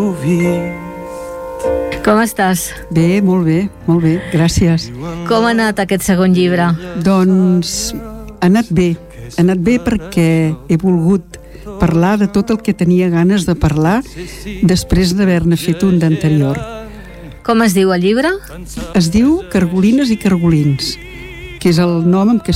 Com estàs? Bé, molt bé, gràcies. Com ha anat aquest segon llibre? Doncs ha anat bé perquè he volgut parlar de tot el que tenia ganes de parlar després d'haver-ne fet un d'anterior. Com es diu el llibre? Es diu Cargolines i Cargolins, que és el nom amb què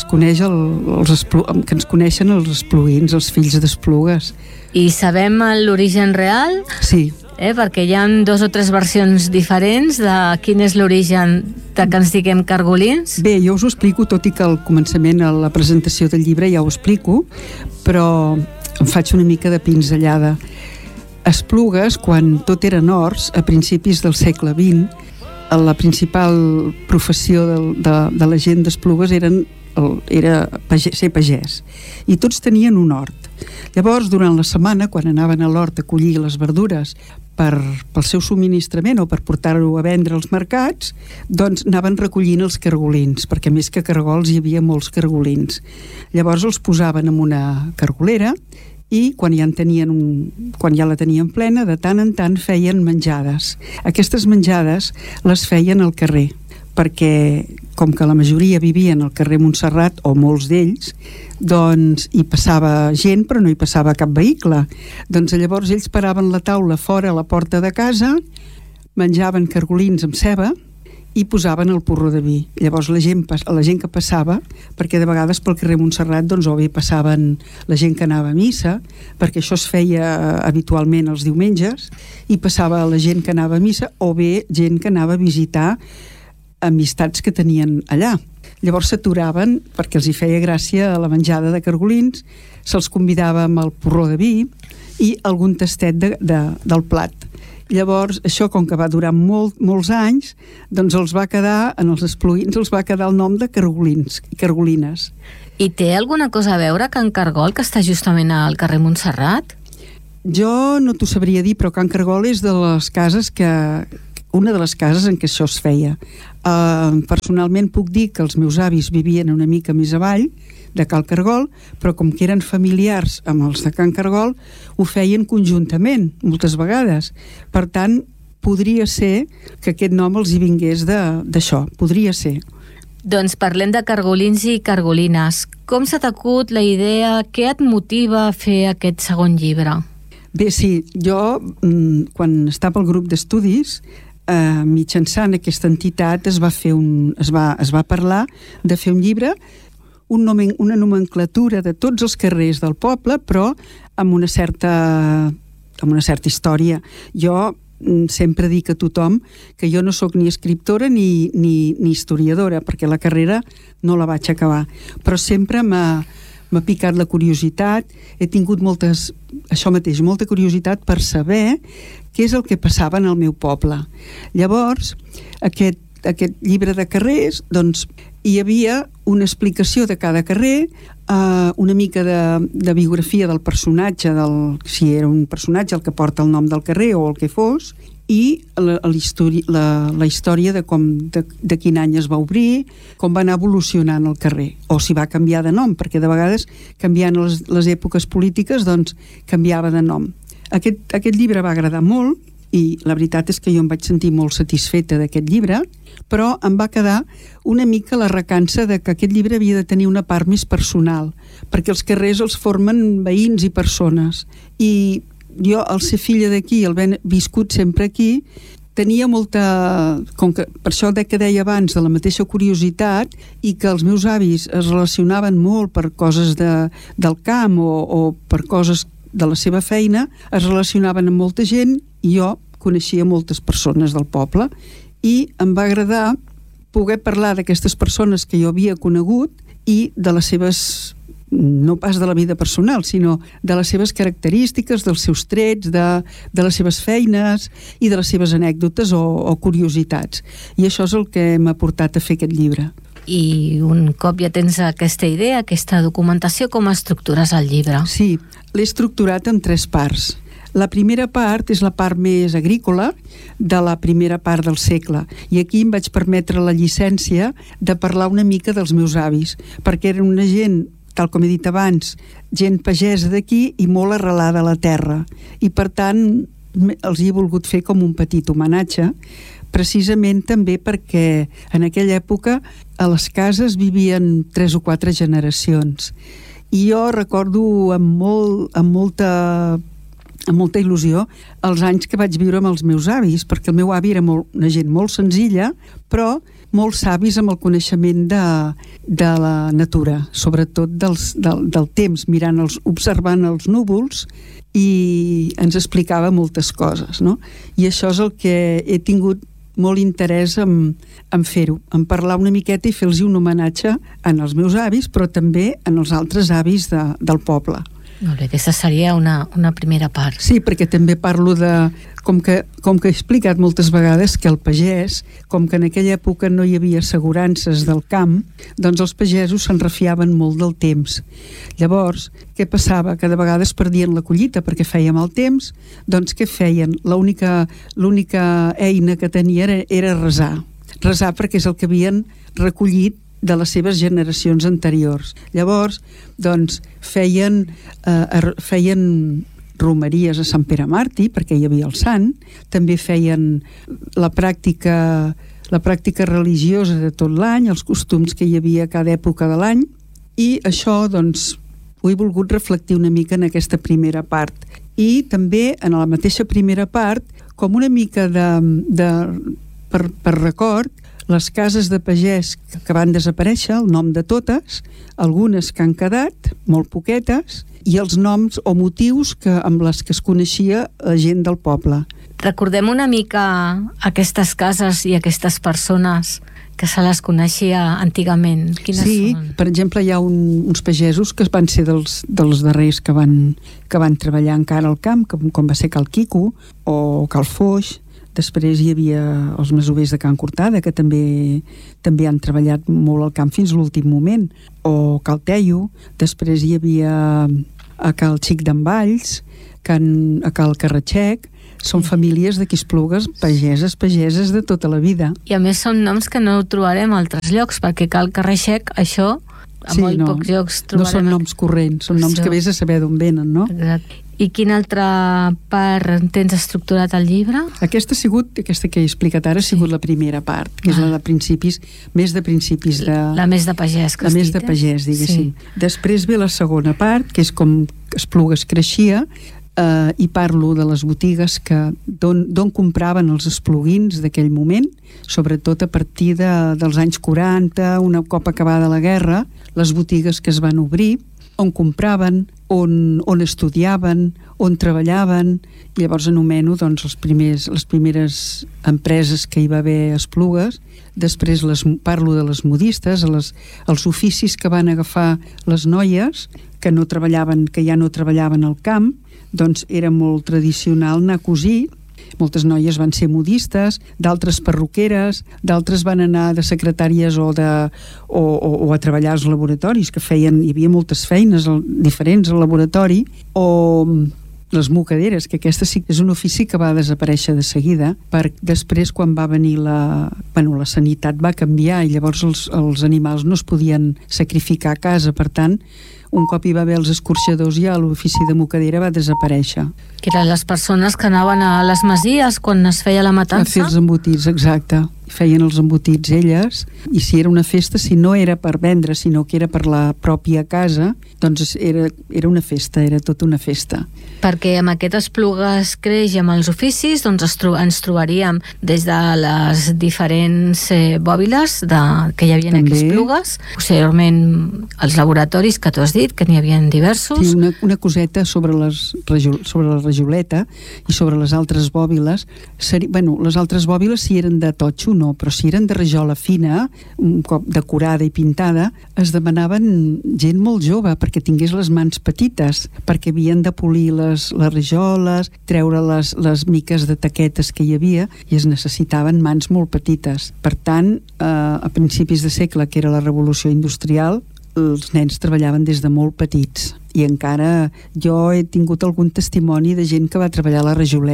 ens coneixen els espluguins, els fills d'Esplugues. I sabem l'origen real? Sí. Perquè hi ha 2 o 3 versions diferents de quin és l'origen de que ens diguem cargolins. Bé, jo us ho explico, tot i que al començament, a la presentació del llibre ja ho explico, però em faig una mica de pinzellada. Esplugues, quan tot eren horts, a principis del segle XX, la principal professió de la gent d'Esplugues era ser pagès, i tots tenien un hort. Llavors, durant la setmana, quan anaven a l'hort a collir les verdures pel seu subministrament o per portar-ho a vendre als mercats, doncs anaven recollint els cargolins, perquè més que cargols hi havia molts cargolins. Llavors els posaven en una cargolera i quan ja la tenien plena, de tant en tant feien menjades. Aquestes menjades les feien al carrer, perquè com que la majoria vivien al carrer Montserrat, o molts d'ells, doncs hi passava gent però no hi passava cap vehicle. Doncs llavors ells paraven la taula fora a la porta de casa, menjaven cargolins amb ceba i posaven el porró de vi. Llavors la gent que passava, perquè de vegades pel carrer Montserrat doncs o bé passaven la gent que anava a missa, perquè això es feia habitualment els diumenges, i passava la gent que anava a missa o bé gent que anava a visitar amistats que tenien allà. Llavors s'aturaven perquè els hi feia gràcia a la menjada de cargolins, se'ls convidava amb el porró de vi i algun tastet del plat. Llavors, això, com que va durar molts anys, doncs els va quedar, en els espluguins, els va quedar el nom de cargolins i cargolines. I té alguna cosa a veure Can Cargol, que està justament al carrer Montserrat? Jo no t'ho sabria dir, però Can Cargol és una de les cases en què això es feia. Personalment puc dir que els meus avis vivien una mica més avall de Cal Cargol, però com que eren familiars amb els de Can Cargol, ho feien conjuntament, moltes vegades. Per tant, podria ser que aquest nom els hi vingués d'això, podria ser. Doncs parlem de cargolins i cargolines. Com s'ha t'acut la idea? Què et motiva a fer aquest segon llibre? Bé, sí, jo, quan estava al grup d'estudis, mitjançant aquesta entitat es va parlar de fer un llibre, una nomenclatura de tots els carrers del poble, però amb una certa història. Jo sempre dic a tothom que jo no sóc ni escriptora ni historiadora, perquè la carrera no la vaig acabar, però sempre m'ha picat la curiositat, he tingut molta curiositat per saber què és el que passava en el meu poble. Llavors, aquest llibre de carrers, doncs, hi havia una explicació de cada carrer, una mica de biografia del personatge, si era un personatge el que porta el nom del carrer o el que fos, i la història de quin any es va obrir, com va anar evolucionant el carrer, o si va canviar de nom, perquè de vegades, canviant les èpoques polítiques, doncs canviava de nom. Aquest llibre va agradar molt, i la veritat és que jo em vaig sentir molt satisfeta d'aquest llibre, però em va quedar una mica la recança de que aquest llibre havia de tenir una part més personal, perquè els carrers els formen veïns i persones, i jo, al ser filla d'aquí, al haver viscut sempre aquí, tenia molta... Per això que deia abans de la mateixa curiositat, i que els meus avis es relacionaven molt per coses del camp o per coses de la seva feina, es relacionaven amb molta gent, i jo coneixia moltes persones del poble, i em va agradar poder parlar d'aquestes persones que jo havia conegut i de les seves, no pas de la vida personal, sinó de les seves característiques, dels seus trets, de les seves feines i de les seves anècdotes o curiositats. I això és el que m'ha portat a fer aquest llibre. I un cop ja tens aquesta idea, aquesta documentació, com estructures el llibre? Sí, l'he estructurat en 3 parts. La primera part és la part més agrícola de la primera part del segle, i aquí em vaig permetre la llicència de parlar una mica dels meus avis, perquè eren una gent, tal com he dit abans, gent pagesa d'aquí i molt arrelada a la terra, i per tant els hi he volgut fer com un petit homenatge, precisament també perquè en aquella època a les cases vivien 3 o 4 generacions. I jo recordo amb molta il·lusió els anys que vaig viure amb els meus avis, perquè el meu avi era una gent molt senzilla, però molt savis amb el coneixement de la natura, sobretot del temps, observant els núvols, i ens explicava moltes coses, no? I això és el que he tingut molt interès en fer-ho, en parlar una miqueta i fer-los un homenatge en els meus avis, però també en els altres avis del poble. Molt bé, aquesta seria una primera part. Sí, perquè també parlo de... Com que he explicat moltes vegades que el pagès, com que en aquella època no hi havia assegurances del camp, doncs els pagesos se'n refiaven molt del temps. Llavors, què passava? Que de vegades perdien la collita perquè feia mal temps, doncs què feien? L'única eina que tenien era resar. Resar perquè és el que havien recollit de les seves generacions anteriors. Llavors, doncs, feien romeries a Sant Pere Màrtir, perquè hi havia el sant, també feien la pràctica religiosa de tot l'any, els costums que hi havia a cada època de l'any, i això, doncs, ho he volgut reflectir una mica en aquesta primera part. I també, en la mateixa primera part, com una mica per record, les cases de pagès que van desaparèixer, el nom de totes, algunes que han quedat, molt poquetes, i els noms o motius amb les que es coneixia la gent del poble. Recordem una mica aquestes cases i aquestes persones que se les coneixia antigament. Quines són? Per exemple, hi ha uns pagesos que van ser dels darrers que van treballar encara al camp, com va ser Cal Quico o Cal Foix. Després hi havia els masovers de Can Cortada, que també han treballat molt al camp fins a l'últim moment, o Cal Teio. Després hi havia a Cal Xic d'en Valls, a Cal Carratxec. Són famílies d'aquí Esplugues, pageses de tota la vida. I a més són noms que no trobarem a altres llocs, perquè Cal Carratxec, això, a pocs llocs trobarem... No són noms corrents, són noms que vés a saber d'on venen, no? Exacte. I quina altra part tens estructurat al llibre? Aquesta que he explicat ara ha sigut la primera part, que és la de principis, més de principis de... La més de pagès, que has dit, La més de pagès, diguéssim. Sí. Després ve la segona part, que és com Esplugues creixia, i parlo de les botigues d'on compraven els espluguins d'aquell moment, sobretot a partir dels anys 40, un cop acabada la guerra, les botigues que es van obrir, on compraven, on estudiaven, on treballaven, i llavors anomeno doncs, les primeres empreses que hi va haver a Esplugues. Després parlo de les modistes, els oficis que van agafar les noies que ja no treballaven al camp. Doncs era molt tradicional anar a cosir. Moltes noies van ser modistes, d'altres perruqueres, d'altres van anar de secretàries o a treballar als laboratoris, hi havia moltes feines diferents al laboratori, o les mocaderes, que aquesta sí que és un ofici que va desaparèixer de seguida, després quan va venir la sanitat va canviar i llavors els animals no es podien sacrificar a casa, per tant un cop hi va haver els escorxadors ja l'ofici de mocadera va desaparèixer. Que eren les persones que anaven a les masies quan es feia la matança? A fer els embotits, exacte. Feien els embotits elles, i si era una festa, si no era per vendre, sinó que era per la pròpia casa, doncs era una festa, era tota una festa. Perquè amb aquest Esplugues creix i amb els oficis, doncs ens trobaríem des de les diferents bòbiles que hi havia aquí a Esplugues, posteriorment els laboratoris que tu has dit, que n'hi havia diversos. Sí, una coseta sobre la rajoleta i sobre les altres bòbiles. Les altres bòbiles si eren de totxo no, però si eren de rajola fina, un cop decorada i pintada, es demanaven gent molt jove perquè tingués les mans petites, perquè havien de polir les rajoles, treure les miques de taquetes que hi havia, i es necessitaven mans molt petites. Per tant, a principis de segle, que era la revolució industrial, els nens treballaven des de molt petits, i encara jo he tingut algun testimoni de gent que va treballar a la rajoleta,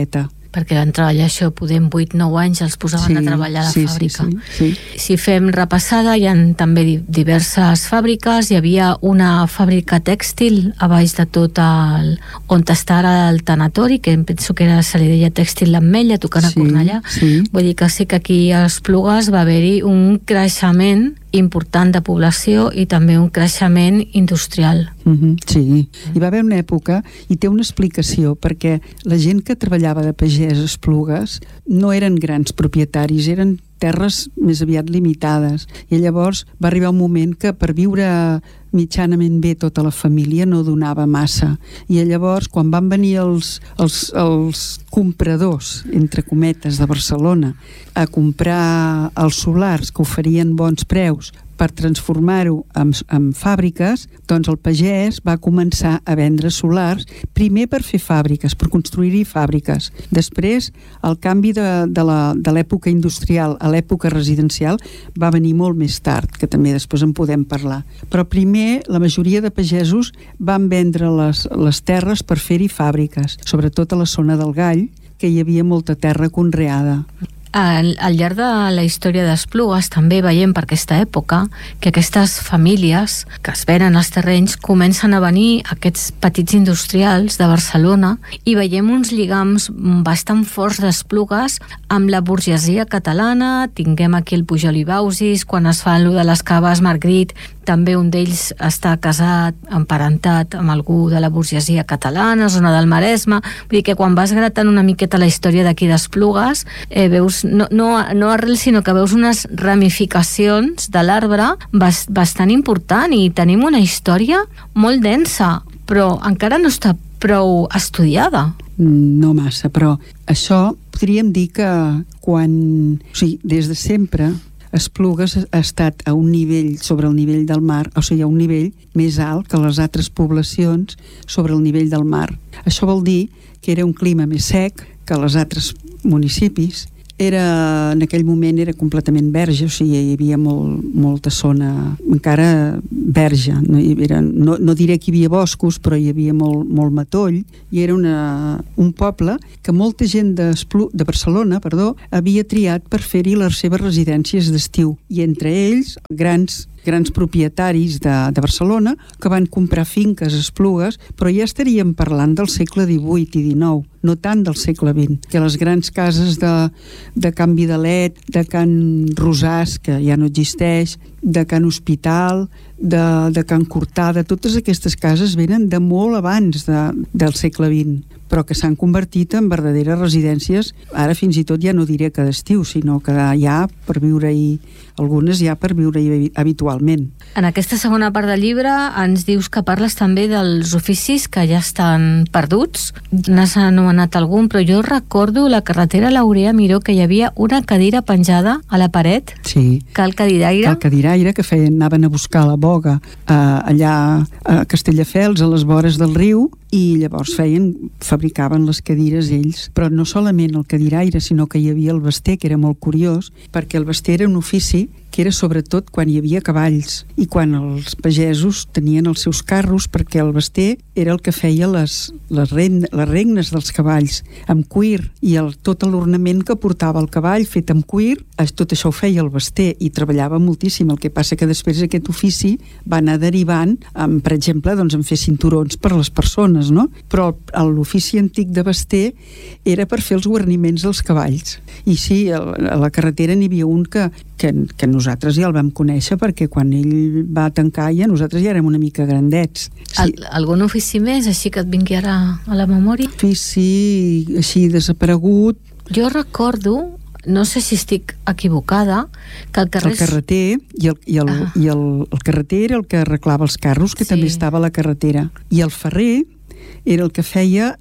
perquè van treballar això, podem 8-9 anys els posaven a treballar a la fàbrica. Sí. Si fem repassada, hi ha també diverses fàbriques. Hi havia una fàbrica tèxtil a baix de tot on està ara el tanatori, que em penso que se li deia tèxtil l'Ametlla, tocant a Cornellà. Vull dir que sí que aquí a Esplugues va haver-hi un creixement important de població i també un creixement industrial. Sí, hi va haver una època, i té una explicació, perquè la gent que treballava de pagès a Esplugues no eren grans propietaris, eren terres més aviat limitades, i llavors va arribar un moment que per viure mitjanament bé tota la família no donava massa, i llavors quan van venir els compradors, entre cometes, de Barcelona a comprar els solars que oferien bons preus per transformar-ho en fàbriques, doncs el pagès va començar a vendre solars, primer per fer fàbriques, per construir-hi fàbriques. Després, el canvi de l'època industrial a l'època residencial va venir molt més tard, que també després en podem parlar. Però primer, la majoria de pagesos van vendre les terres per fer-hi fàbriques, sobretot a la zona del Gall, que hi havia molta terra conreada. Al llarg de la història d'Esplugues també veiem per aquesta època que aquestes famílies que es venen als terrenys comencen a venir aquests petits industrials de Barcelona i veiem uns lligams bastant forts d'Esplugues amb la burgesia catalana. Tinguem aquí el Pujol i Bausis, quan es fa allò de les caves Margrit, també un d'ells està casat, emparentat amb algú de la burgesia catalana, zona del Maresme. Vull dir que quan vas gratant una miqueta la història d'aquí d'Esplugues, veus no arrel, sinó que veus unes ramificacions de l'arbre bastant important, i tenim una història molt densa, però encara no està prou estudiada. No massa, però això podríem dir que des de sempre Esplugues ha estat a un nivell sobre el nivell del mar, o sigui, a un nivell més alt que les altres poblacions sobre el nivell del mar. Això vol dir que era un clima més sec que els altres municipis. En aquell moment era completament verge, o sigui, hi havia molta zona encara verge. No diré que hi havia boscos, però hi havia molt matoll, i era un poble que molta gent de Barcelona havia triat per fer-hi les seves residències d'estiu, i entre ells grans propietaris de Barcelona que van comprar finques a Esplugues, però ja estaríem parlant del segle XVIII i XIX, no tant del segle XX, que les grans cases de Can Vidalet, de Can Rosàs, que ja no existeix, de Can Hospital, de Can Cortada, totes aquestes cases venen de molt abans del segle XX, però que s'han convertit en verdaderes residències, ara fins i tot ja no diré que d'estiu, sinó que ja per viure-hi, algunes ja per viure-hi habitualment. En aquesta segona part del llibre ens dius que parles també dels oficis que ja estan perduts. N'has anomenat algun, però jo recordo la carretera Laurea Miró, que hi havia una cadira penjada a la paret. Sí. Cal cadiraire. Cal cadiraire, que anaven a buscar la boga allà a Castelldefels, a les vores del riu, i llavors fabricaven les cadires ells. Però no solament el cadiraire, sinó que hi havia el bester, que era molt curiós, perquè el bester era un ofici que era sobretot quan hi havia cavalls i quan els pagesos tenien els seus carros, perquè el bester era el que feia les regnes dels cavalls amb cuir, i tot l'ornament que portava el cavall fet amb cuir, tot això ho feia el bester, i treballava moltíssim. El que passa que després aquest ofici va anar derivant per exemple, en fer cinturons per a les persones, no? Però l'ofici antic de bester era per fer els guarniments dels cavalls. I sí, a la carretera n'hi havia un que nosaltres ja el vam conèixer, perquè quan ell va tancar nosaltres ja érem una mica grandets. Sí. Algun ofici més, així que et vingui ara a la memòria? Ofici així desaparegut. Jo recordo, no sé si estic equivocada, que el carreter el carreter era el que arreglava els carros, que també estava a la carretera, i el ferrer era el que feia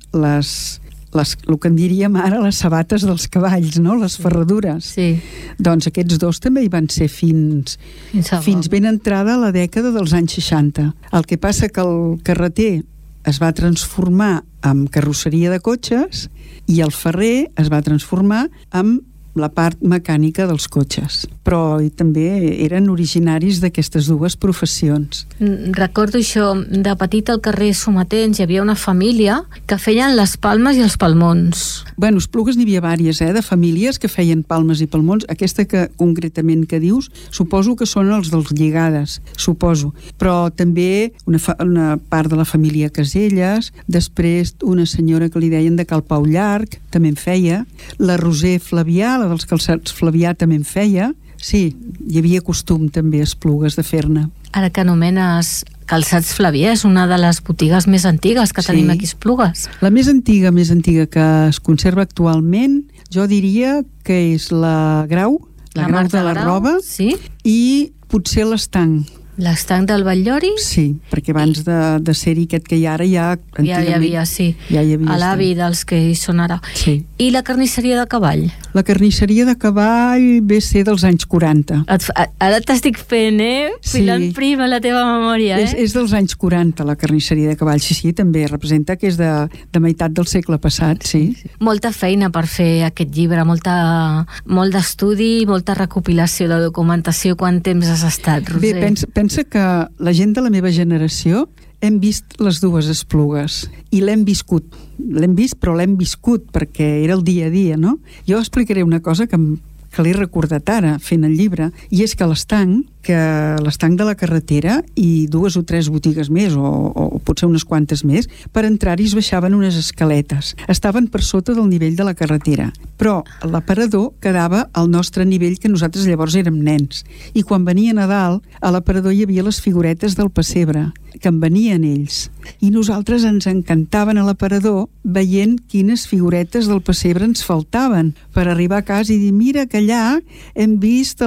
el que en diríem ara les sabates dels cavalls, no? Les ferradures. Sí. Doncs aquests dos també hi van ser fins ben entrada a la dècada dels anys 60. El que passa que el carreter es va transformar en carrosseria de cotxes i el ferrer es va transformar en la part mecànica dels cotxes, però també eren originaris d'aquestes dues professions. Recordo això, de petit al carrer Somatens hi havia una família que feien les palmes i els palmons. Bueno, esplugues n'hi havia vàries, de famílies que feien palmes i palmons. Aquesta que concretament que dius, suposo que són els dels Lligades, suposo. Però també una part de la família Caselles, després una senyora que li deien de Cal Pau Llarg, també en feia, la Roser Flavià, la dels calçats Flavià, també en feia. Sí, hi havia costum també a Esplugues de fer-ne. Ara que anomenes Calçats Flavià, és una de les botigues més antigues que tenim aquí a Esplugues. La més antiga que es conserva actualment, jo diria que és la Grau, la Grau de la Roba, sí? I potser l'Estanc. L'Estanc del Batllori? Sí, perquè abans de ser-hi aquest que hi ha ara ja hi havia, sí. Ja hi havia l'avi dels que hi són ara. Sí. I la carnisseria de Cavall? La carnisseria de Cavall ve ser dels anys 40. Ara t'estic fent, filant prim a la teva memòria, És dels anys 40, la carnisseria de Cavall. Sí, també representa que és de meitat del segle passat, sí. Molta feina per fer aquest llibre, molt d'estudi, molta recopilació de documentació. Quant temps has estat, Roser? Bé, pensa que la gent de la meva generació hem vist les dues Esplugues i l'hem viscut. L'hem vist, però l'hem viscut perquè era el dia a dia, no? Jo explicaré una cosa que l'he recordat ara fent el llibre, i és que l'Estanc de la carretera i 2 o 3 botigues més o potser unes quantes més, per entrar-hi es baixaven unes escaletes. Estaven per sota del nivell de la carretera, però l'aparador quedava al nostre nivell, que nosaltres llavors érem nens, i quan venien a dalt a l'aparador hi havia les figuretes del pessebre que en venien ells, i nosaltres ens encantaven a l'aparador veient quines figuretes del pessebre ens faltaven per arribar a casa i dir, mira que allà hem vist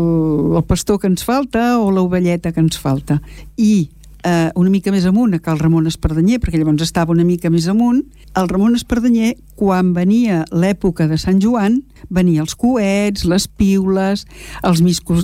el pastor que ens falta o l'ovelleta que ens falta. I una mica més amunt, a Cal Ramon Espardenyer, perquè llavors estava una mica més amunt, al Ramon Espardenyer, quan venia l'època de Sant Joan, venia els coets, les piules, els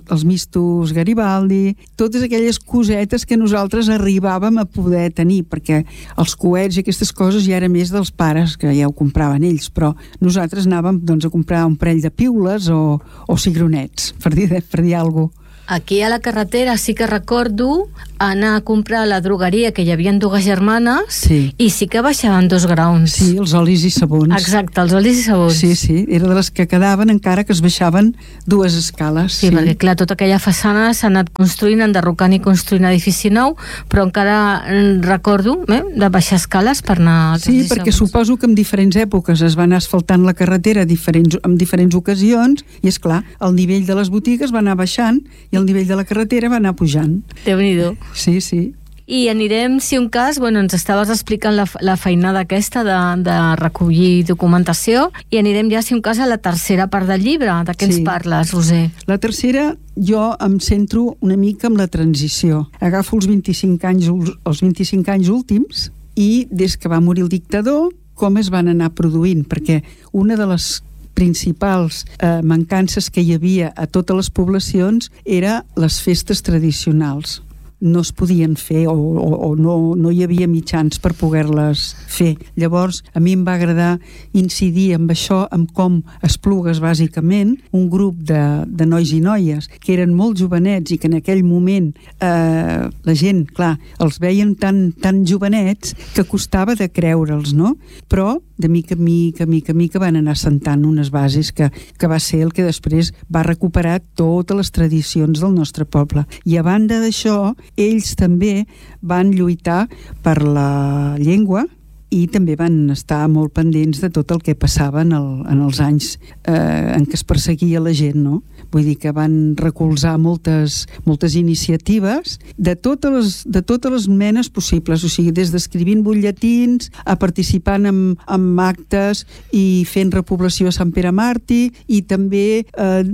mistos Garibaldi, totes aquelles cosetes que nosaltres arribàvem a poder tenir, perquè els coets i aquestes coses ja era més dels pares, que ja ho compraven ells, però nosaltres anàvem a comprar un parell de piules o cigronets, per dir alguna cosa. Aquí a la carretera sí que recordo anar a comprar a la drogueria, que hi havia 2 germanes, i sí que baixaven 2 graons. Sí, els olis i sabons. Exacte, els olis i sabons. Sí, era de les que quedaven encara que es baixaven 2 escales. Sí, perquè clar, tota aquella façana s'ha anat construint, enderrocant i construint edifici nou, però encara recordo de baixar escales per anar als olis i sabons. Sí, perquè suposo que en diferents èpoques es va anar asfaltant la carretera en diferents ocasions, i és clar, el nivell de les botigues va anar baixant i el nivell de la carretera va anar pujant. Déu-n'hi-do. Sí. I anirem, si un cas, ens estaves explicant la feinada aquesta de recollir documentació, i anirem ja, si un cas, a la tercera part del llibre. De què ens parles, Roser? La tercera, jo em centro una mica en la transició. Agafo els 25 anys últims, i des que va morir el dictador, com es van anar produint, perquè una de les principals mancances que hi havia a totes les poblacions era les festes tradicionals. No es podien fer o no hi havia mitjans per poder-les fer. Llavors, a mi em va agradar incidir amb això, amb com Esplugues, bàsicament, un grup de nois i noies que eren molt jovenets i que en aquell moment la gent, clar, els veien tan jovenets que costava de creure'ls, no? Però de mica en mica van anar assentant unes bases que va ser el que després va recuperar totes les tradicions del nostre poble. I a banda d'això, ells també van lluitar per la llengua i també van estar molt pendents de tot el que passava en els anys en què es perseguia la gent, no? Vull dir que van recolzar moltes iniciatives de totes les menes possibles, o sigui, des d'escrivint butlletins a participant en actes i fent repoblació a Sant Pere Màrtir, i també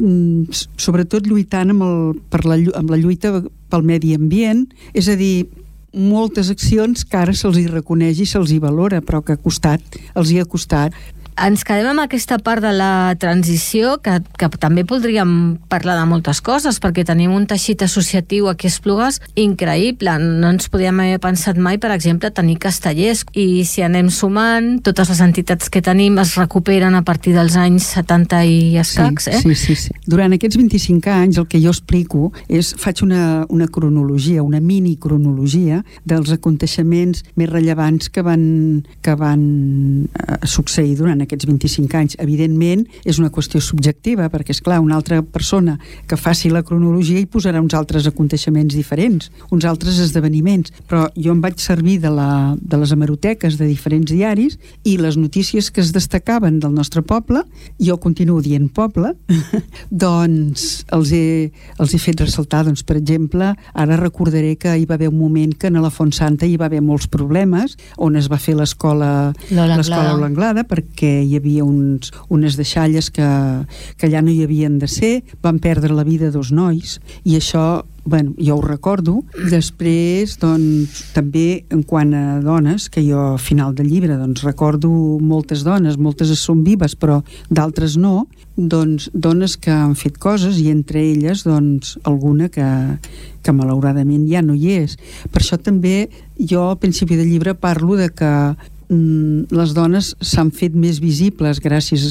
sobretot lluitant amb la lluita pel medi ambient, és a dir, moltes accions que ara se'ls hi reconeix i se'ls hi valora, però que els hi ha costat. ens quedem amb aquesta part de la transició, que també podríem parlar de moltes coses, perquè tenim un teixit associatiu aquí a Esplugues increïble. No ens podíem haver pensat mai, per exemple, tenir castellers, i si anem sumant, totes les entitats que tenim es recuperen a partir dels anys 70 i escacs. Sí. Durant aquests 25 anys el que jo explico és, faig una cronologia, una mini cronologia dels aconteixements més rellevants que van succeir durant aquests 25 anys. Evidentment, és una qüestió subjectiva, perquè, és clar, una altra persona que faci la cronologia hi posarà uns altres aconteixements diferents, uns altres esdeveniments, però jo em vaig servir de les hemeroteques de diferents diaris i les notícies que es destacaven del nostre poble, jo continuo dient poble, doncs els he fet ressaltar. Doncs, per exemple, ara recordaré que hi va haver un moment que a la Font Santa hi va haver molts problemes, on es va fer l'escola L'Anglada, perquè hi havia unes deixalles que allà no hi havien de ser, van perdre la vida 2 nois, i això, bueno, jo ho recordo. Després, doncs, també en quant a dones, que jo al final del llibre doncs recordo moltes dones, moltes són vives però d'altres no, doncs dones que han fet coses, i entre elles doncs alguna que malauradament ja no hi és. Per això també jo al principi del llibre parlo de que les dones s'han fet més visibles gràcies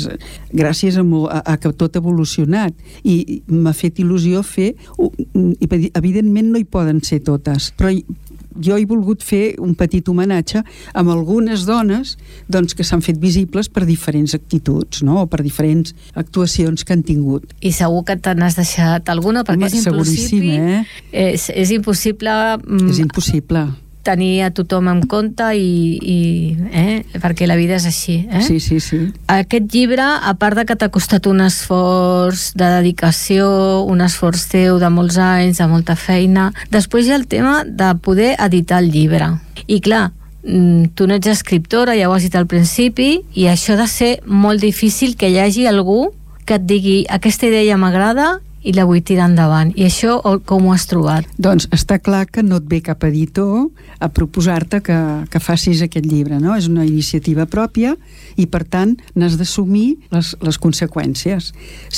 a que tot ha evolucionat, i m'ha fet il·lusió fer, evidentment no hi poden ser totes, però jo he volgut fer un petit homenatge amb algunes dones doncs, que s'han fet visibles per diferents actituds, no? O per diferents actuacions que han tingut. I segur que te n'has deixat alguna, perquè és impossible. És impossible. És impossible tenir a tothom en compte, perquè la vida és així. Sí. Aquest llibre, a part de que t'ha costat un esforç de dedicació, un esforç teu de molts anys, de molta feina, després hi ha el tema de poder editar el llibre. I clar, tu no ets escriptora, ja ho has dit al principi, i això ha de ser molt difícil que hi hagi algú que et digui aquesta idea m'agrada i la vull tirar endavant. I això com ho has trobat? Doncs està clar que no et ve cap editor a proposar-te que facis aquest llibre, no? És una iniciativa pròpia i, per tant, n'has d'assumir les conseqüències.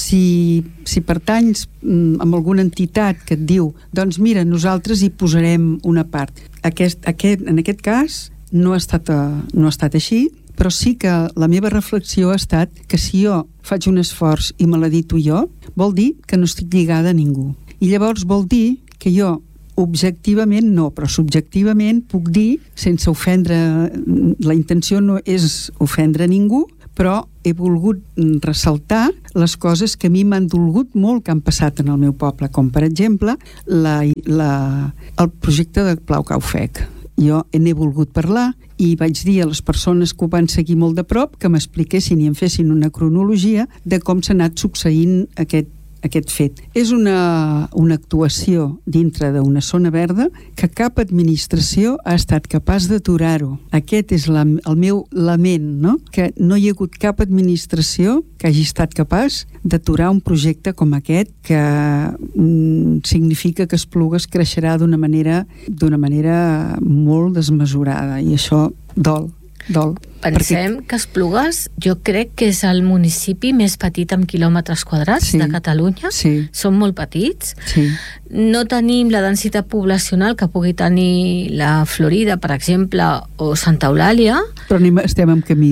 Si pertanys amb alguna entitat que et diu doncs mira, nosaltres hi posarem una part. En aquest cas no ha estat així, però sí que la meva reflexió ha estat que si jo faig un esforç i me l'edito jo, vol dir que no estic lligada a ningú. I llavors vol dir que jo objectivament no, però subjectivament puc dir, sense ofendre, la intenció no és ofendre ningú, però he volgut ressaltar les coses que a mi m'han dolgut molt que han passat en el meu poble, com per exemple el projecte de Plau Caufec. Jo n'he volgut parlar i vaig dir a les persones que ho van seguir molt de prop que m'expliquessin i em fessin una cronologia de com s'ha anat succeint aquest fet. És una actuació dintre d'una zona verda que cap administració ha estat capaç d'aturar-ho. Aquest és el meu lament, no? Que no hi ha hagut cap administració que hagi estat capaç d'aturar un projecte com aquest, que significa que Esplugues creixerà d'una manera molt desmesurada, i això dol. Pensem que Esplugues, jo crec que és el municipi més petit en quilòmetres quadrats de Catalunya. Són molt petits. No tenim la densitat poblacional que pugui tenir la Florida, per exemple, o Santa Eulàlia. Però estem en camí